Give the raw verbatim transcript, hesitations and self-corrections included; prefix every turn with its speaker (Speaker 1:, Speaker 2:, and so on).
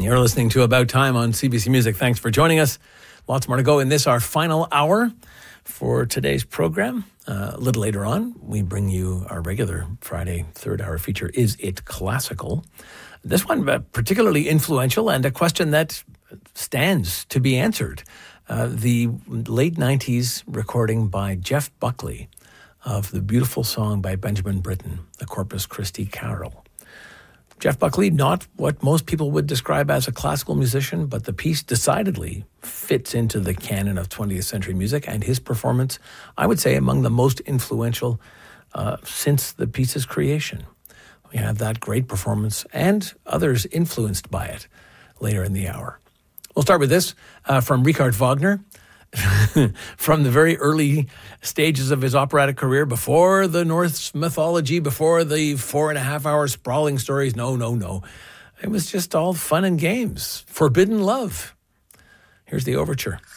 Speaker 1: You're listening to About Time on C B C Music. Thanks for joining us. Lots more to go in this, our final hour for today's program. Uh, a little later on, we bring you our regular Friday third hour feature, Is It Classical? This one uh, particularly influential and a question that stands to be answered. Uh, the late nineties recording by Jeff Buckley of the beautiful song by Benjamin Britten, the Corpus Christi Carol. Jeff Buckley, not what most people would describe as a classical musician, but the piece decidedly fits into the canon of twentieth century music, and his performance, I would say, among the most influential uh, since the piece's creation. We have that great performance and others influenced by it later in the hour. We'll start with this uh, from Richard Wagner. From the very early stages of his operatic career, before the Norse mythology, before the four and a half hour sprawling stories. No, no, no. It was just all fun and games. Forbidden Love. Here's the overture.